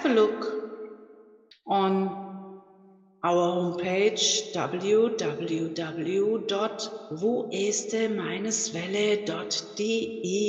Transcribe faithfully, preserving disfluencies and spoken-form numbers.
a look on our homepage w w w dot wo este welle dot de.